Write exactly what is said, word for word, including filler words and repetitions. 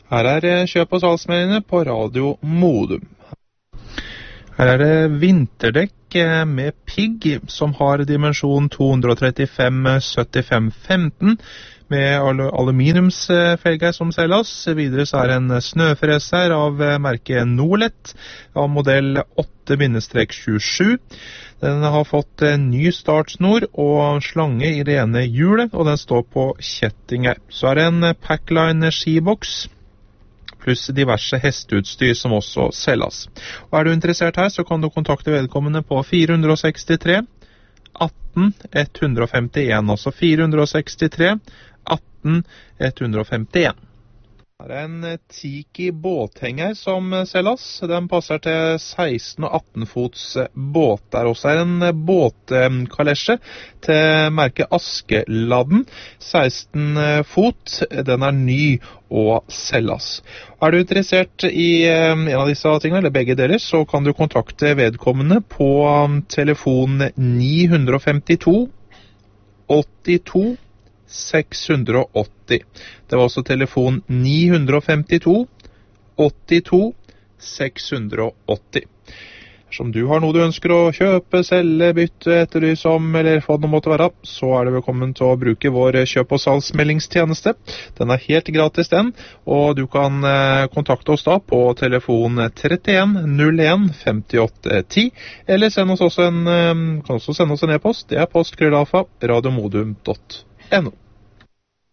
Her er kjøp- og salgsmeldingene på Radio Modum. Her er det vinterdekk med pigg som har dimensjon to trettifem syttifem femten med al- aluminiumsfelger som selges. Videre så er det en snøfreser av merket Norlet av modell åtte tjuesju. Den har fått en ny startsnor og slange i det ene hjulet, og den står på kjettinger. Så er det en Packline skiboks pluss diverse hesteutstyr som også selges. Og er du interessert her, så kan du kontakte vedkommende på fire seks tre atten ett femten, altså fire seks tre atten ett femten. Her er en Tiki båthenger som selges. Den passer til seksten og atten fots båt. Der også er en båtkalesje til merket Askeladden. seksten fot. Den er ny og selges. Er du interessert i en av disse tingene, eller begge deler, så kan du kontakte vedkommende på telefon ni fem to åttito seks åtti. Det var også telefon ni fem to åttito seks åtti. Som du har noe du ønsker å kjøpe, selge, bytte, etterlyse om, eller hva det måtte være, så er det velkommen til å bruke vår kjøp- og salgsmeldingstjeneste. Den er helt gratis den, og du kan eh, kontakte oss da på telefon trettien null en femtiåtte ti, eller send oss også en, eh, kan også sende oss en e-post. Det er postkrøllalfa radiomodum punktum no.